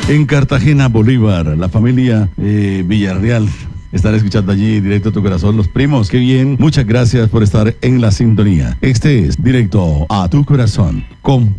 En Cartagena, Bolívar, la familia Villarreal. Estar escuchando allí directo a tu corazón, los primos, qué bien. Muchas gracias por estar en la sintonía. Este es Directo a tu Corazón con